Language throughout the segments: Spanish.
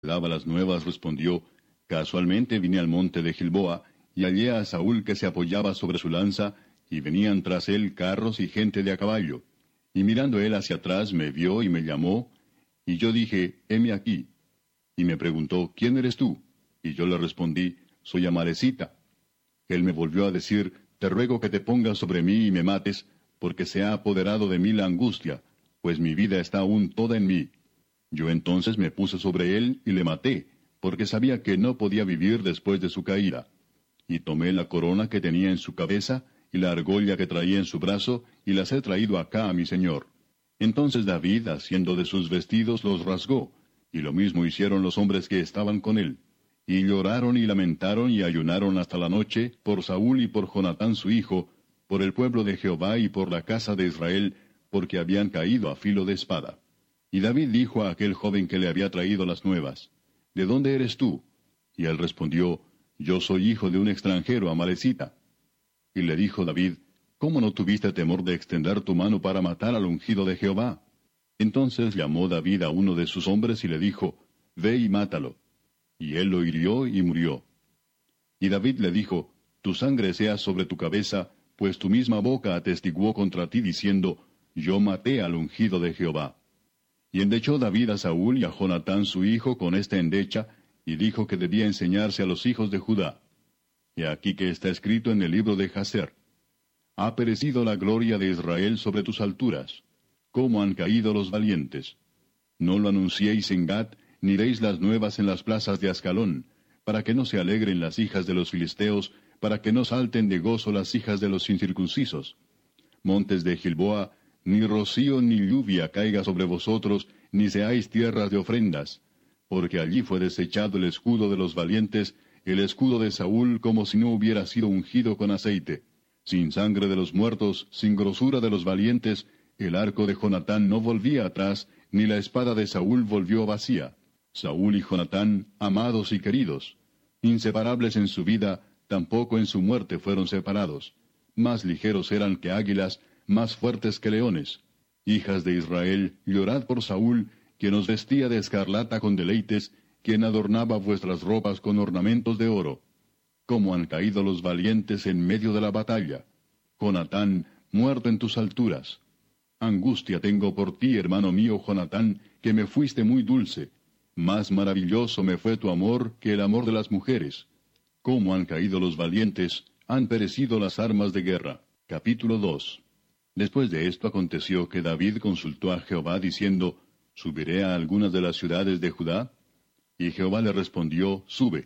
daba las nuevas respondió, casualmente vine al monte de Gilboa, y hallé a Saúl que se apoyaba sobre su lanza, y venían tras él carros y gente de a caballo. Y mirando él hacia atrás me vio y me llamó, y yo dije, heme aquí. Y me preguntó, ¿quién eres tú? Y yo le respondí, soy Amalecita. Él me volvió a decir, te ruego que te pongas sobre mí y me mates, porque se ha apoderado de mí la angustia, pues mi vida está aún toda en mí. Yo entonces me puse sobre él y le maté, porque sabía que no podía vivir después de su caída. Y tomé la corona que tenía en su cabeza, y la argolla que traía en su brazo, y las he traído acá a mi señor. Entonces David, haciendo de sus vestidos, los rasgó, y lo mismo hicieron los hombres que estaban con él. Y lloraron y lamentaron y ayunaron hasta la noche, por Saúl y por Jonatán su hijo, por el pueblo de Jehová y por la casa de Israel, porque habían caído a filo de espada. Y David dijo a aquel joven que le había traído las nuevas, ¿de dónde eres tú? Y él respondió, yo soy hijo de un extranjero, Amalecita. Y le dijo David, ¿cómo no tuviste temor de extender tu mano para matar al ungido de Jehová? Entonces llamó David a uno de sus hombres y le dijo, ve y mátalo. Y él lo hirió y murió. Y David le dijo, tu sangre sea sobre tu cabeza, pues tu misma boca atestiguó contra ti diciendo, yo maté al ungido de Jehová. Y endechó David a Saúl y a Jonatán su hijo con esta endecha, y dijo que debía enseñarse a los hijos de Judá. Y aquí que está escrito en el libro de Jaser, ha perecido la gloria de Israel sobre tus alturas. ¿Cómo han caído los valientes? No lo anunciéis en Gat, ni deis las nuevas en las plazas de Ascalón, para que no se alegren las hijas de los filisteos, para que no salten de gozo las hijas de los incircuncisos. Montes de Gilboa, ni rocío ni lluvia caiga sobre vosotros, ni seáis tierras de ofrendas, porque allí fue desechado el escudo de los valientes, el escudo de Saúl como si no hubiera sido ungido con aceite. Sin sangre de los muertos, sin grosura de los valientes, el arco de Jonatán no volvía atrás, ni la espada de Saúl volvió vacía. Saúl y Jonatán, amados y queridos, inseparables en su vida, tampoco en su muerte fueron separados. Más ligeros eran que águilas, más fuertes que leones. Hijas de Israel, llorad por Saúl, quien os vestía de escarlata con deleites, quien adornaba vuestras ropas con ornamentos de oro. Cómo han caído los valientes en medio de la batalla. Jonatán, muerto en tus alturas. Angustia tengo por ti, hermano mío Jonatán, que me fuiste muy dulce. Más maravilloso me fue tu amor que el amor de las mujeres. Cómo han caído los valientes, han perecido las armas de guerra. Capítulo 2. Después de esto aconteció que David consultó a Jehová diciendo, ¿subiré a algunas de las ciudades de Judá? Y Jehová le respondió, sube.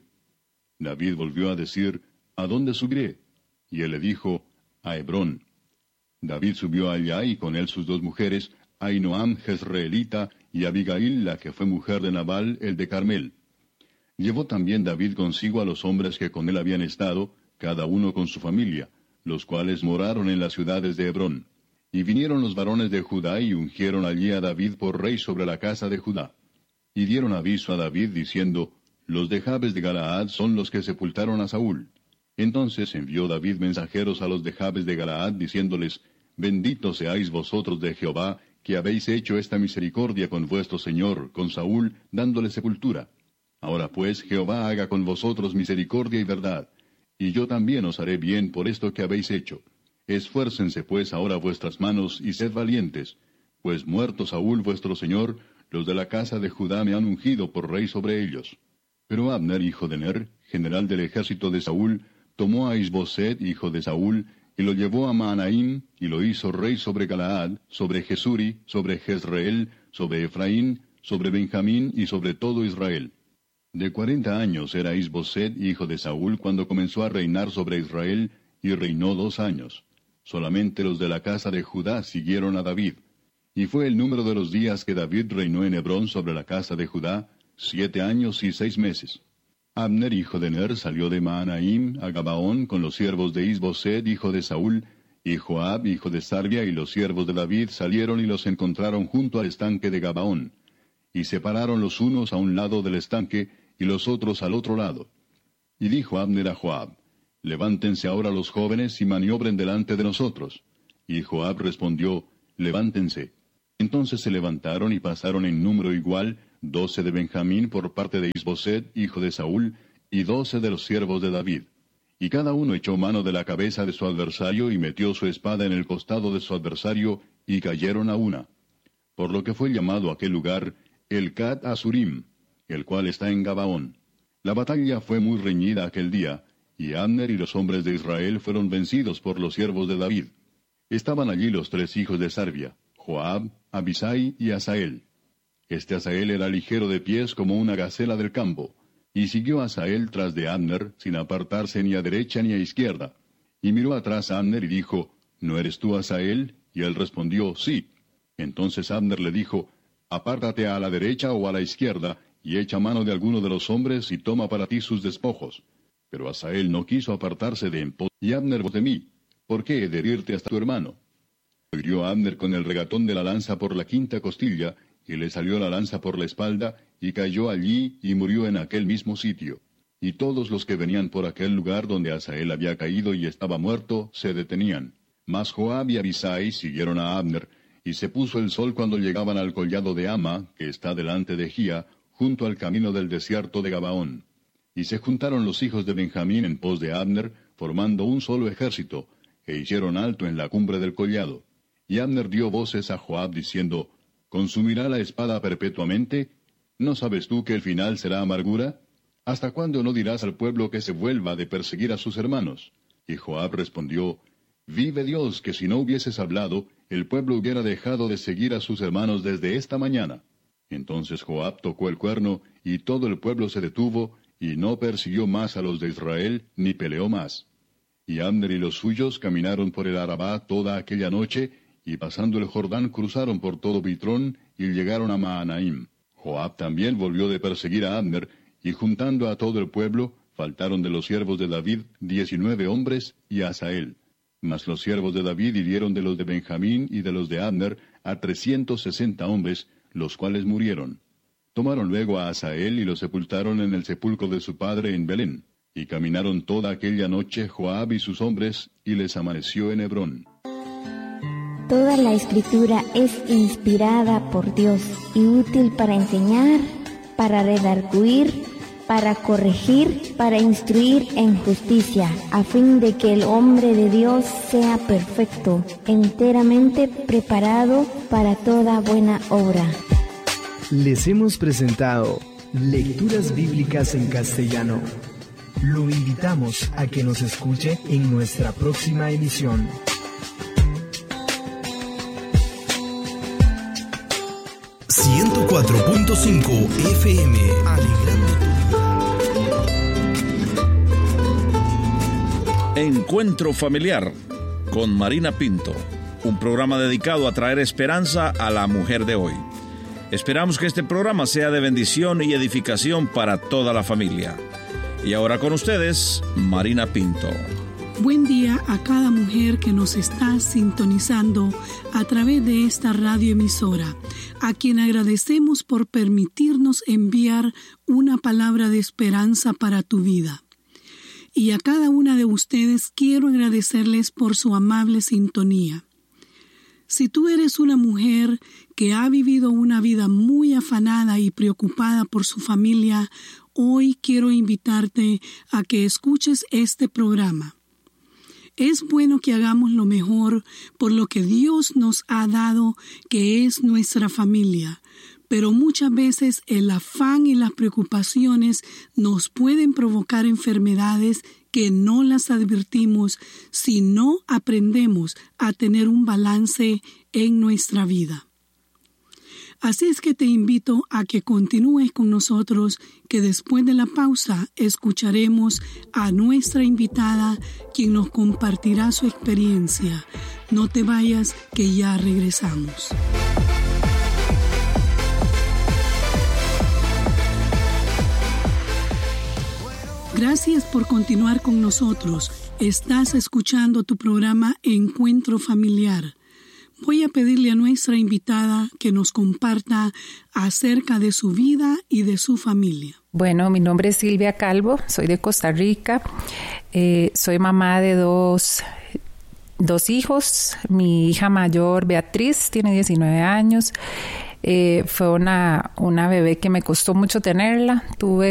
David volvió a decir, ¿a dónde subiré? Y él le dijo, a Hebrón. David subió allá y con él sus dos mujeres, Ahinoam Jezreelita y Abigail, la que fue mujer de Nabal, el de Carmel. Llevó también David consigo a los hombres que con él habían estado, cada uno con su familia, los cuales moraron en las ciudades de Hebrón. Y vinieron los varones de Judá y ungieron allí a David por rey sobre la casa de Judá. Y dieron aviso a David diciendo, los de Jabes de Galaad son los que sepultaron a Saúl. Entonces envió David mensajeros a los de Jabes de Galaad diciéndoles, benditos seáis vosotros de Jehová, que habéis hecho esta misericordia con vuestro señor, con Saúl, dándole sepultura. Ahora pues Jehová haga con vosotros misericordia y verdad, y yo también os haré bien por esto que habéis hecho. Esfuércense pues ahora vuestras manos y sed valientes, pues muerto Saúl vuestro señor, los de la casa de Judá me han ungido por rey sobre ellos. Pero Abner, hijo de Ner, general del ejército de Saúl, tomó a Isboset, hijo de Saúl, y lo llevó a Mahanaim, y lo hizo rey sobre Galaad, sobre Jesuri, sobre Jezreel, sobre Efraín, sobre Benjamín y sobre todo Israel. De 40 años era Isboset, hijo de Saúl, cuando comenzó a reinar sobre Israel, y reinó 2 años. Solamente los de la casa de Judá siguieron a David. Y fue el número de los días que David reinó en Hebrón sobre la casa de Judá, 7 años y 6 meses. Abner, hijo de Ner, salió de Mahanaim a Gabaón con los siervos de Isboset, hijo de Saúl, y Joab, hijo de Sarvia, y los siervos de David salieron y los encontraron junto al estanque de Gabaón. Y separaron los unos a un lado del estanque, y los otros al otro lado. Y dijo Abner a Joab, levántense ahora los jóvenes y maniobren delante de nosotros. Y Joab respondió, levántense. Entonces se levantaron y pasaron en número igual, 12 de Benjamín por parte de Isboset, hijo de Saúl, y 12 de los siervos de David. Y cada uno echó mano de la cabeza de su adversario y metió su espada en el costado de su adversario, y cayeron a una. Por lo que fue llamado aquel lugar el Cat Azurim, el cual está en Gabaón. La batalla fue muy reñida aquel día, y Abner y los hombres de Israel fueron vencidos por los siervos de David. Estaban allí los 3 hijos de Sarvia, Joab, Abisai y Asael. Este Asael era ligero de pies como una gacela del campo, y siguió Asael tras de Abner, sin apartarse ni a derecha ni a izquierda. Y miró atrás a Abner y dijo, ¿No eres tú Asael? Y él respondió, sí. Entonces Abner le dijo, apártate a la derecha o a la izquierda, y echa mano de alguno de los hombres y toma para ti sus despojos. Pero Asael no quiso apartarse de en pos, y Abner de mí, ¿por qué he de herirte hasta tu hermano? Hirió a Abner con el regatón de la lanza por la 5ª costilla, y le salió la lanza por la espalda, y cayó allí y murió en aquel mismo sitio. Y todos los que venían por aquel lugar donde Asael había caído y estaba muerto, se detenían. Mas Joab y Abisai siguieron a Abner, y se puso el sol cuando llegaban al collado de Ama, que está delante de Gía, junto al camino del desierto de Gabaón. Y se juntaron los hijos de Benjamín en pos de Abner, formando un solo ejército, e hicieron alto en la cumbre del collado. Y Abner dio voces a Joab diciendo, ¿Consumirá la espada perpetuamente? ¿No sabes tú que el final será amargura? ¿Hasta cuándo no dirás al pueblo que se vuelva de perseguir a sus hermanos? Y Joab respondió, Vive Dios, que si no hubieses hablado, el pueblo hubiera dejado de seguir a sus hermanos desde esta mañana. Entonces Joab tocó el cuerno, y todo el pueblo se detuvo, y no persiguió más a los de Israel, ni peleó más. Y Abner y los suyos caminaron por el Arabá toda aquella noche, y pasando el Jordán cruzaron por todo Bitrón, y llegaron a Mahanaim. Joab también volvió de perseguir a Abner, y juntando a todo el pueblo, faltaron de los siervos de David 19 hombres, y a Asael. Mas los siervos de David hirieron de los de Benjamín y de los de Abner a 360 hombres, los cuales murieron. Tomaron luego a Asael y lo sepultaron en el sepulcro de su padre en Belén. Y caminaron toda aquella noche Joab y sus hombres, y les amaneció en Hebrón. Toda la Escritura es inspirada por Dios y útil para enseñar, para redarguir, para corregir, para instruir en justicia, a fin de que el hombre de Dios sea perfecto, enteramente preparado para toda buena obra. Les hemos presentado Lecturas Bíblicas en Castellano. Lo invitamos a que nos escuche en nuestra próxima emisión. .5 FM, alegrando tu vida. Encuentro Familiar con Marina Pinto, un programa dedicado a traer esperanza a la mujer de hoy. Esperamos que este programa sea de bendición y edificación para toda la familia. Y ahora con ustedes, Marina Pinto. Buen día a cada mujer que nos está sintonizando a través de esta radioemisora, a quien agradecemos por permitirnos enviar una palabra de esperanza para tu vida. Y a cada una de ustedes quiero agradecerles por su amable sintonía. Si tú eres una mujer que ha vivido una vida muy afanada y preocupada por su familia, hoy quiero invitarte a que escuches este programa. Es bueno que hagamos lo mejor por lo que Dios nos ha dado, que es nuestra familia. Pero muchas veces el afán y las preocupaciones nos pueden provocar enfermedades que no las advertimos si no aprendemos a tener un balance en nuestra vida. Así es que te invito a que continúes con nosotros, que después de la pausa escucharemos a nuestra invitada, quien nos compartirá su experiencia. No te vayas, que ya regresamos. Gracias por continuar con nosotros. Estás escuchando tu programa Encuentro Familiar. Voy a pedirle a nuestra invitada que nos comparta acerca de su vida y de su familia. Bueno, mi nombre es Silvia Calvo, soy de Costa Rica, soy mamá de dos hijos. Mi hija mayor, Beatriz, tiene 19 años, Fue una bebé que me costó mucho tenerla. Tuve